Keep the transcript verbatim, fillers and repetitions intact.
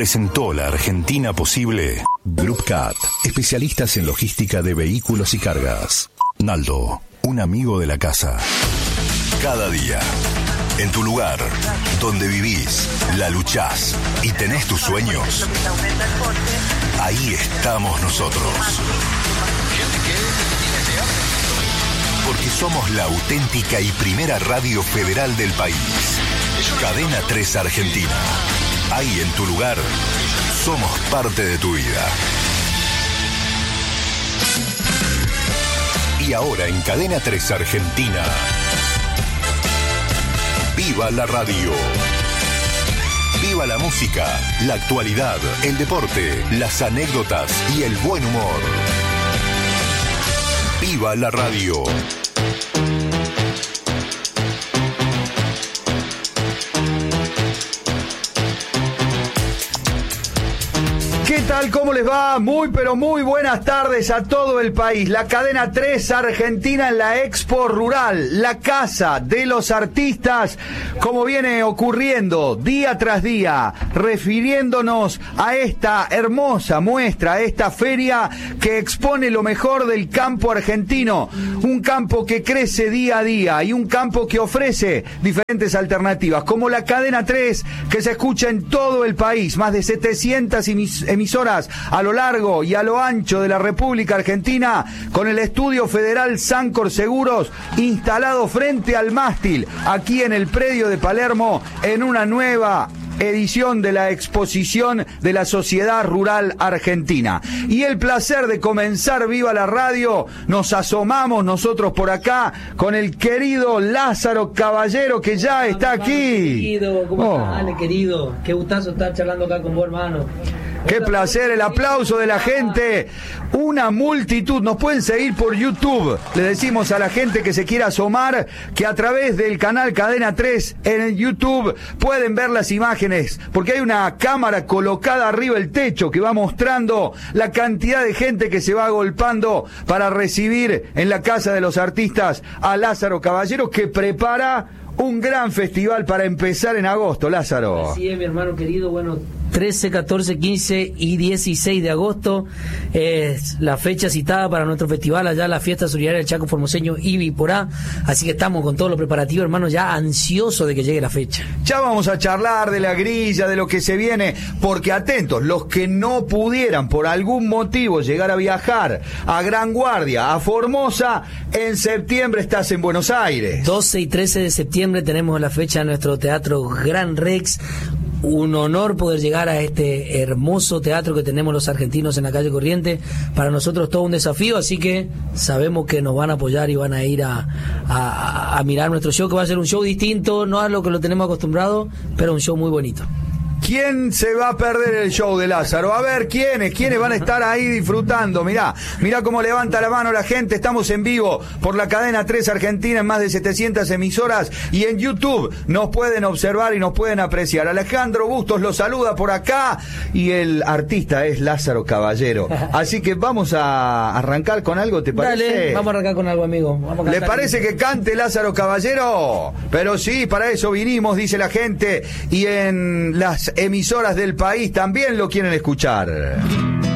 presentó La Argentina Posible. Group Cat, especialistas en logística de vehículos y cargas. Naldo, un amigo de la casa. Cada día, en tu lugar, donde vivís, la luchás y tenés tus sueños, ahí estamos nosotros. Porque somos la auténtica y primera radio federal del país. Cadena tres Argentina. Ahí en tu lugar, somos parte de tu vida. Y ahora en Cadena tres Argentina, viva la radio. Viva la música, la actualidad, el deporte, las anécdotas y el buen humor. Viva la radio. ¿Qué tal? ¿Cómo les va? Muy pero muy buenas tardes a todo el país. La Cadena tres Argentina en la Expo Rural, la casa de los artistas, como viene ocurriendo día tras día, refiriéndonos a esta hermosa muestra, a esta feria que expone lo mejor del campo argentino, un campo que crece día a día y un campo que ofrece diferentes alternativas, como la Cadena tres, que se escucha en todo el país, más de setecientas emisiones emisoras a lo largo y a lo ancho de la República Argentina, con el estudio federal Sancor Seguros instalado frente al mástil, aquí en el predio de Palermo, en una nueva edición de la exposición de la Sociedad Rural Argentina. Y el placer de comenzar Viva la Radio, nos asomamos nosotros por acá con el querido Lázaro Caballero, que ya está aquí. Querido, ¿cómo oh. estás, Ale, querido? Qué gustazo estar charlando acá con vos, hermano. Qué placer, el aplauso de la gente, una multitud. Nos pueden seguir por YouTube. Le decimos a la gente que se quiera asomar que a través del canal Cadena tres en el YouTube pueden ver las imágenes, porque hay una cámara colocada arriba del techo que va mostrando la cantidad de gente que se va agolpando para recibir en la Casa de los Artistas a Lázaro Caballero, que prepara un gran festival para empezar en agosto, Lázaro. Así es, mi hermano querido. Bueno, trece, catorce, quince y dieciséis de agosto es la fecha citada para nuestro festival, allá la Fiesta Solidaria del Chaco Formoseño Ibi Porá. Así que estamos con todos los preparativos, hermano, ya ansiosos de que llegue la fecha. Ya vamos a charlar de la grilla, de lo que se viene, porque atentos, los que no pudieran por algún motivo llegar a viajar a Gran Guardia, a Formosa, en septiembre estás en Buenos Aires. doce y trece de septiembre tenemos la fecha en nuestro Teatro Gran Rex. Un honor poder llegar a este hermoso teatro que tenemos los argentinos en la calle Corriente. Para nosotros todo un desafío, así que sabemos que nos van a apoyar y van a ir a, a, a mirar nuestro show, que va a ser un show distinto, no a lo que lo tenemos acostumbrado, pero un show muy bonito. ¿Quién se va a perder el show de Lázaro? A ver, ¿quiénes? ¿Quiénes van a estar ahí disfrutando? Mirá, mirá cómo levanta la mano la gente. Estamos en vivo por la Cadena tres Argentina en más de setecientas emisoras, y en YouTube nos pueden observar y nos pueden apreciar. Alejandro Bustos los saluda por acá y el artista es Lázaro Caballero. Así que vamos a arrancar con algo, ¿te parece? Dale, vamos a arrancar con algo, amigo. Vamos a ¿Le parece que cante Lázaro Caballero? Pero sí, para eso vinimos, dice la gente, y en las emisoras del país también lo quieren escuchar.